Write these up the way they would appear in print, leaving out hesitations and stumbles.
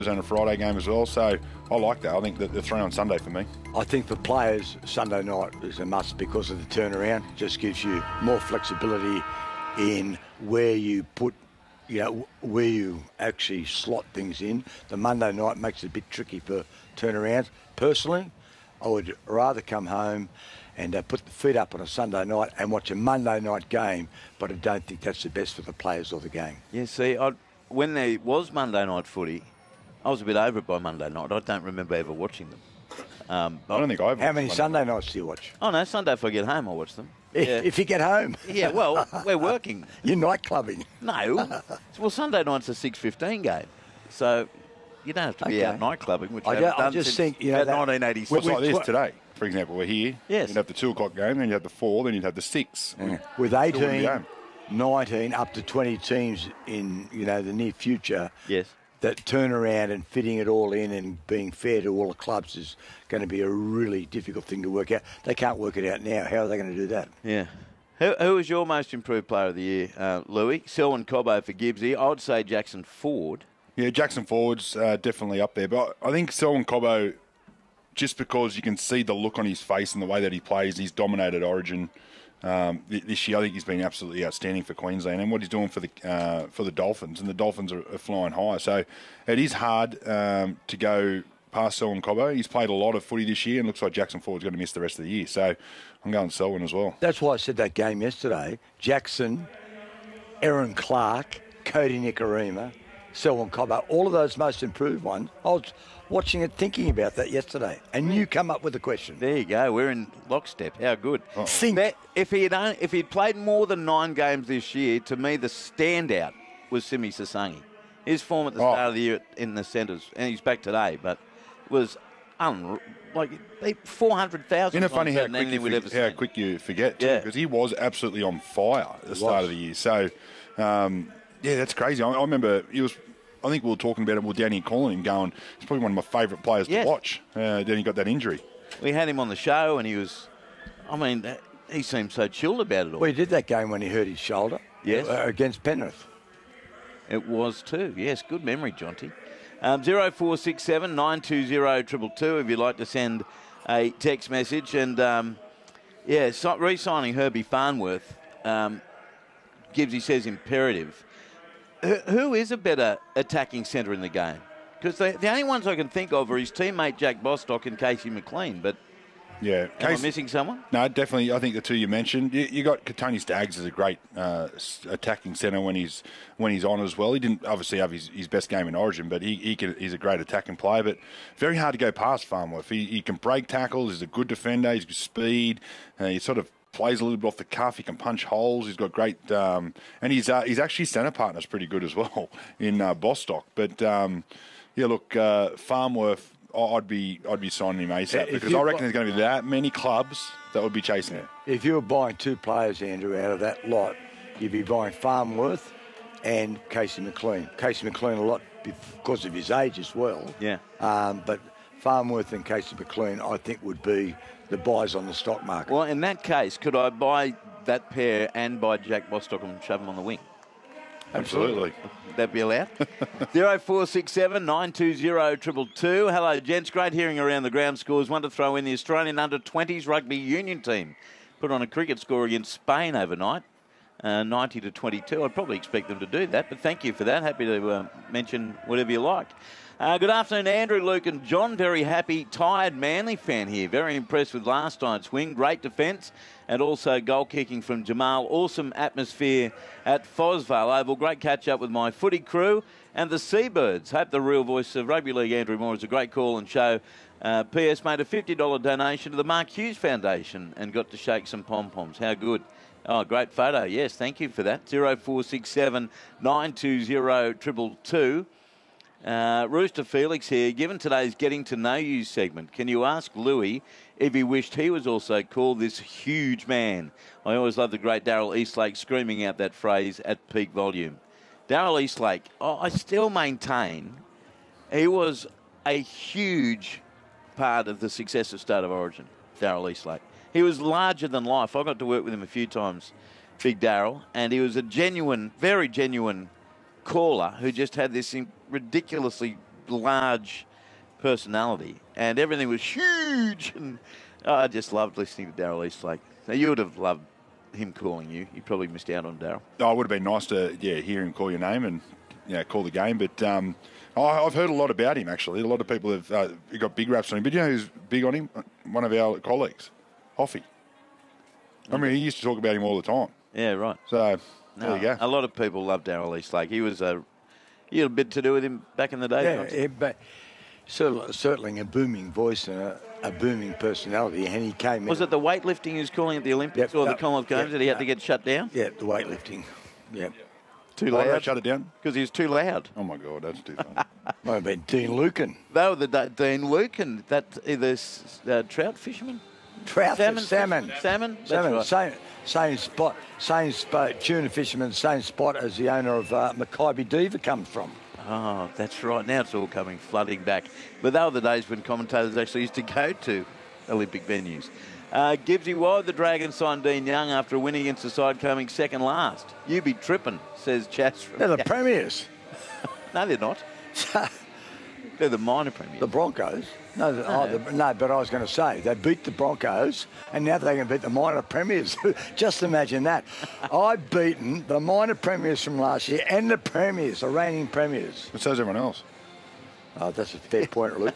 and a Friday game as well. So I like that. I think that the 3 on Sunday for me. I think for players, Sunday night is a must because of the turnaround. It just gives you more flexibility in where you put, where you actually slot things in. The Monday night makes it a bit tricky for turnarounds. Personally, I would rather come home and put the feet up on a Sunday night and watch a Monday night game, but I don't think that's the best for the players or the game. Yeah, see, when there was Monday night footy, I was a bit over it by Monday night. I don't remember ever watching them. I don't think I've. How many Sunday nights do you watch? Oh, no, Sunday if I get home, I watch them. If you get home. Yeah, well, we're working. You're night clubbing. No. Well, Sunday night's a 6:15 game. So you don't have to be out night clubbing, which I just think, about 1986. It's like this today. For example, we're here. Yes. You'd have the 2 o'clock game, then you'd have the 4, then you'd have the 6. Yeah. With 18, 19, up to 20 teams in, the near future. Yes. That turnaround and fitting it all in and being fair to all the clubs is going to be a really difficult thing to work out. They can't work it out now. How are they going to do that? Yeah. Who was your most improved player of the year, Louis? Selwyn Cobbo for Gibbsy. I would say Jackson Ford. Yeah, Jackson Ford's definitely up there. But I think Selwyn Cobbo, just because you can see the look on his face and the way that he plays, he's dominated Origin this year. I think he's been absolutely outstanding for Queensland and what he's doing for the Dolphins. And the Dolphins are flying high. So it is hard to go past Selwyn Cobbo. He's played a lot of footy this year and looks like Jackson Ford's going to miss the rest of the year. So I'm going Selwyn as well. That's why I said that game yesterday. Jackson, Aaron Clark, Cody Nikorima, Selwyn Cobbo, all of those most improved ones. I was watching it, thinking about that yesterday, and you come up with a question. There you go. We're in lockstep. How good. Think. If he'd played more than 9 games this year, to me the standout was Simi Sasangi. His form at the start of the year in the centres, and he's back today, but was 400,000. Isn't it funny how quick you forget, too, because he was absolutely on fire at the start of the year. So, that's crazy. I remember I think we were talking about it with Danny calling him going, he's probably one of my favourite players to watch. Then he got that injury. We had him on the show and he seemed so chilled about it all. Well, he did that game when he hurt his shoulder. Yes. Against Penrith. It was too. Yes, good memory, Jonty. 0467 920 222 if you'd like to send a text message. And, re-signing Herbie Farnworth, Gibbsy says imperative. Who is a better attacking centre in the game? Because the only ones I can think of are his teammate Jack Bostock and Casey McLean. But am I missing someone? No, definitely. I think the two you mentioned. You got Tony Staggs as a great attacking centre when he's on as well. He didn't obviously have his best game in Origin, but he's a great attacking player. But very hard to go past Farnworth. He can break tackles. He's a good defender. He's got speed. He sort of plays a little bit off the cuff. He can punch holes. He's got great, and he's actually centre partner's pretty good as well in Bostock. But Farnworth, I'd be signing him ASAP because I reckon there's going to be that many clubs that would be chasing him. If you were buying 2 players, Andrew, out of that lot, you'd be buying Farnworth and Casey McLean. Casey McLean a lot because of his age as well. Yeah. But Farnworth and Casey McLean, I think, would be the buys on the stock market. Well, in that case, could I buy that pair and buy Jack Bostock and shove him on the wing? Absolutely. Would that be allowed? 0467 920 222. Hello, gents. Great hearing around the ground scores. One to throw in the Australian under-20s rugby union team. Put on a cricket score against Spain overnight, 90-22. I'd probably expect them to do that, but thank you for that. Happy to mention whatever you like. Good afternoon, Andrew, Luke and John. Very happy, tired Manly fan here. Very impressed with last night's win. Great defence and also goal kicking from Jamal. Awesome atmosphere at Fosvale Oval. Great catch up with my footy crew and the Seabirds. Hope the real voice of Rugby League, Andrew Moore, is a great call and show. PS made a $50 donation to the Mark Hughes Foundation and got to shake some pom-poms. How good. Oh, great photo. Yes, thank you for that. 0467 920 222. Rooster Felix here. Given today's Getting to Know You segment, can you ask Louis if he wished he was also called this huge man? I always love the great Daryl Eastlake screaming out that phrase at peak volume. Daryl Eastlake, I still maintain he was a huge part of the success of State of Origin, Daryl Eastlake. He was larger than life. I got to work with him a few times, Big Daryl, and he was a genuine, very genuine caller who just had this ridiculously large personality, and everything was huge. And I just loved listening to Daryl Eastlake. So you would have loved him calling you. You probably missed out on Daryl. Oh, it would have been nice to hear him call your name and call the game. But I've heard a lot about him actually. A lot of people have got big raps on him. But you know who's big on him? One of our colleagues, Hoffy. I mean, he used to talk about him all the time. Yeah, right. So there you go. A lot of people love Daryl Eastlake. He was you had a bit to do with him back in the day. Yeah, but certainly a booming voice and a booming personality, and he came in. Was it the weightlifting he was calling at the Olympics or the Commonwealth Games that he had to get shut down? Yeah, the weightlifting. Yeah. Too Why loud? they shut it down? Because he was too loud. Oh, my God, that's too funny. Might have been Dean Lucan. They were Dean Lucan, the trout fisherman? Salmon. That's right. Same spot, tuna fisherman, same spot as the owner of Mackay Diva comes from. Oh, that's right. Now it's all coming flooding back. But they were the days when commentators actually used to go to Olympic venues. Gibbsy, why would the Dragons sign Dean Young after a win against the side coming second last? You be tripping, says Chats. They're the premiers. No, they're not. They're the minor premiers. The Broncos. No, but I was going to say, they beat the Broncos, and now they're going to beat the minor premiers. Just imagine that. I've beaten the minor premiers from last year and the premiers, the reigning premiers. But so's everyone else. Oh, that's a fair point, Luke.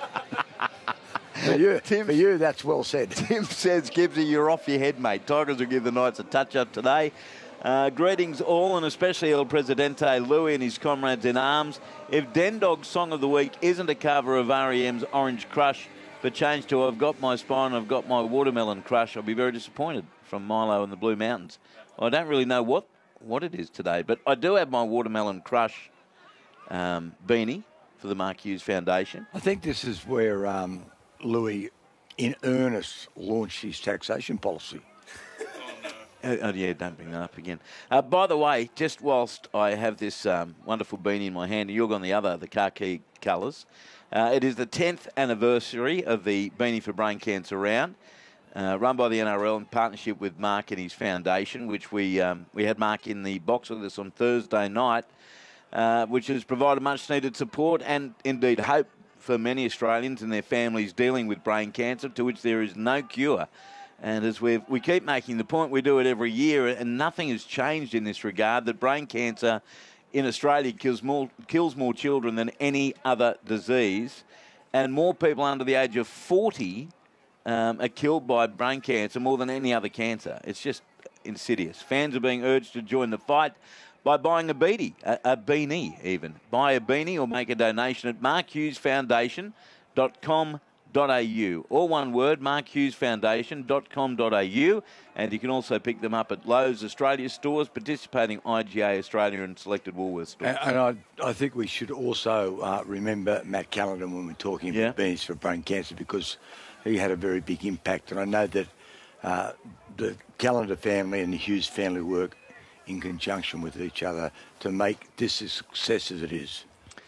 For you, that's well said. Tim says, Gibbsy, you're off your head, mate. Tigers will give the Knights a touch-up today. Greetings all, and especially El Presidente Louis and his comrades in arms. If Den Dog's Song of the Week isn't a cover of R.E.M's Orange Crush, but changed to I've Got My Spine, I've Got My Watermelon Crush, I'll be very disappointed, from Milo and the Blue Mountains. I don't really know what it is today, but I do have my Watermelon Crush beanie for the Mark Hughes Foundation. I think this is where Louis, in earnest, launched his taxation policy. Yeah, don't bring that up again. By the way, just whilst I have this wonderful beanie in my hand, and you're on the other, the khaki colours, it is the 10th anniversary of the Beanie for Brain Cancer round, run by the NRL in partnership with Mark and his foundation, which we had Mark in the box with us on Thursday night, which has provided much-needed support and, indeed, hope for many Australians and their families dealing with brain cancer, to which there is no cure. And as we keep making the point, we do it every year, and nothing has changed in this regard, that brain cancer in Australia kills more children than any other disease, and more people under the age of 40 are killed by brain cancer more than any other cancer. It's just insidious. Fans are being urged to join the fight by buying a beanie even. Buy a beanie or make a donation at markhughesfoundation.com.au. All one word, markhughesfoundation.com.au, and you can also pick them up at Lowe's Australia stores, participating IGA Australia and selected Woolworths stores. And I think we should also remember Matt Callender when we're talking about beanies for brain cancer, because he had a very big impact, and I know that the Callender family and the Hughes family work in conjunction with each other to make this a success as it is.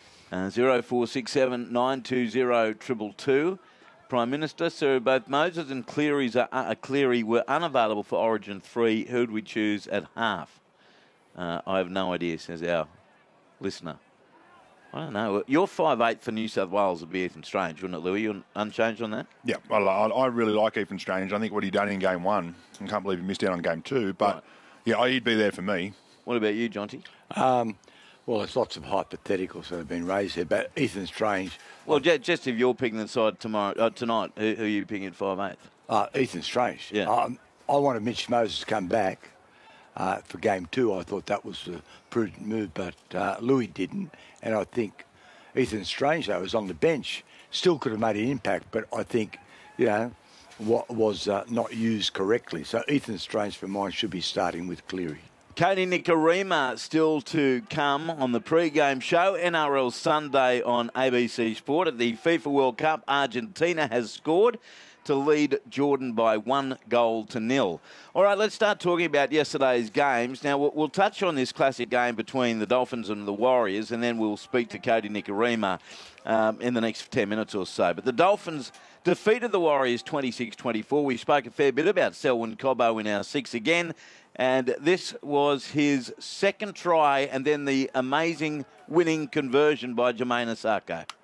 0467 920 222. Prime Minister, sir, both Moses and Cleary were unavailable for Origin 3. Who'd we choose at half? I have no idea, says our listener. I don't know. Your 5'8" for New South Wales would be Ethan Strange, wouldn't it, Louis? You're unchanged on that? Yeah, I really like Ethan Strange. I think what he done in Game 1, I can't believe he missed out on Game 2, but... Right. Yeah, he'd be there for me. What about you, Jonty? Well, there's lots of hypotheticals that have been raised there, but Ethan Strange... Well, just if you're picking the side tonight, who are you picking at 5'8"? Ethan Strange. Yeah. I wanted Mitch Moses to come back for Game 2. I thought that was a prudent move, but Louis didn't. And I think Ethan Strange, though, was on the bench. Still could have made an impact, but I think, what was not used correctly. So Ethan Strange, for mine, should be starting with Cleary. Katie Nikorima still to come on the pre-game show. NRL Sunday on ABC Sport. At the FIFA World Cup, Argentina has scored to lead Jordan by 1-0. All right, let's start talking about yesterday's games. Now, we'll touch on this classic game between the Dolphins and the Warriors, and then we'll speak to Katie Nikorima in the next 10 minutes or so. But the Dolphins defeated the Warriors 26-24. We spoke a fair bit about Selwyn Cobbo in our 6 again. And this was his second try and then the amazing winning conversion by Jermaine Asako.